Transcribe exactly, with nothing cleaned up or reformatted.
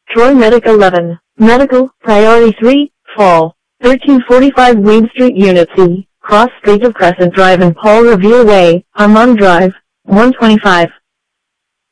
Troy Medic eleven. Medical, Priority three, Fall. thirteen forty-five Weed Street Unit C, Cross Street of Crescent Drive and Paul Revere Way, Armand Drive, one twenty-five.